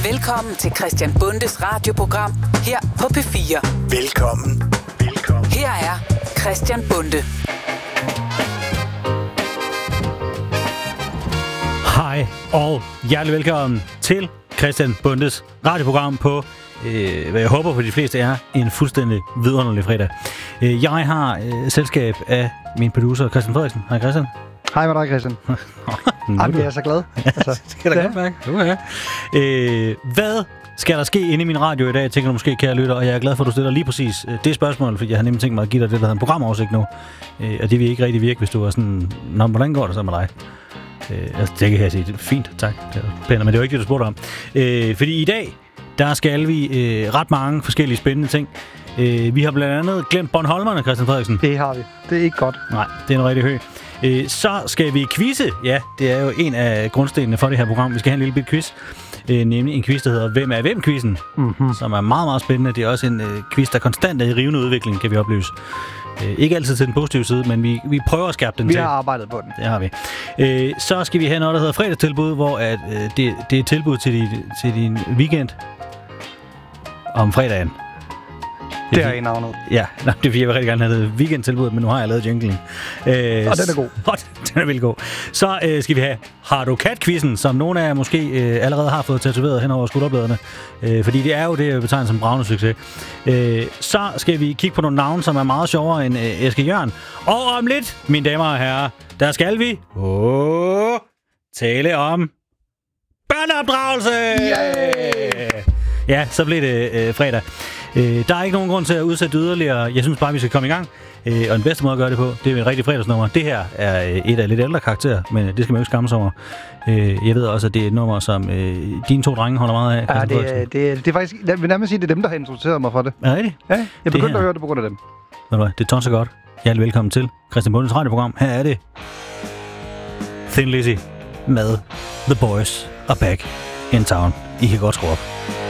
Velkommen til Christian Bundes radioprogram her på P4. Velkommen. Her er Christian Bunde. Hej og hjertelig velkommen til Christian Bundes radioprogram på, hvad jeg håber for de fleste er, en fuldstændig vidunderlig fredag. Jeg har selskab af min producer Christian Frederiksen. Hej Christian. Hej med dig, Christian. Jamen, jeg er så glad. Altså, det skal da godt mærke. Hvad skal der ske inde i min radio i dag, tænker du måske, kære lytter, og jeg er glad for, at du stiller lige præcis det spørgsmål, fordi jeg har nemlig tænkt mig at give dig det, der hedder en programoversigt nu. Og det vil ikke rigtig virke, hvis du er sådan, nå, hvordan går det så med dig? Altså, det kan jeg sige, det er fint, tak. Det er pænt, men det er jo ikke det, du spurgte om. Fordi i dag, der skal vi ret mange forskellige spændende ting. Vi har blandt andet glemt Bornholmerne, Christian Frederiksen. Det har vi. Det er ikke godt. Nej, det er en rigtig høj. Så skal vi quizze. Ja, det er jo en af grundstenene for det her program. Vi skal have en lille bit quiz. Nemlig en quiz, der hedder Hvem er hvem-quizzen, som er meget, meget spændende. Det er også en quiz, der konstant er i rivende udvikling, kan vi oplyse. Ikke altid til den positive side, men vi prøver at skærpe den til. Vi har arbejdet på den. Det har vi. Så skal vi have noget, der hedder fredagstilbud, hvor det er tilbud til din weekend om fredagen. Det er i navnet. Ja, det er fordi, jeg vil rigtig gerne have det weekendtilbud, men nu har jeg lavet jinglen. Og den er god. Den er vildt god. Så skal vi have Har du kat-quizzen, som nogle af jer måske allerede har fået tatoveret hen over skulderbladene. Fordi det er jo det, jeg betegner som bravende succes. Så skal vi kigge på nogle navne, som er meget sjovere end Eske Jørgen. Og om lidt, mine damer og herrer, der skal vi tale om børneopdragelse! Yeah! Ja, så blev det fredag. Der er ikke nogen grund til at udsætte yderligere. Jeg synes bare, vi skal komme i gang. Og den bedste måde at gøre det på, det er en rigtig fredagsnummer. Det her er et af lidt ældre karakterer, men det skal man jo ikke skamme sig over. Jeg ved også, at det er et nummer, som dine to drenge holder meget af. Ja, det er faktisk... Jeg vil nærmest sige, at det er dem, der har introduceret mig for det. Er det rigtigt? Ja, jeg begyndte at høre det på grund af dem. Ved du hvad, det er tonser godt. Hjertelig velkommen til Christian Bundes radioprogram. Her er det Thin Lizzy med The Boys Are Back in Town. I kan godt skrue op.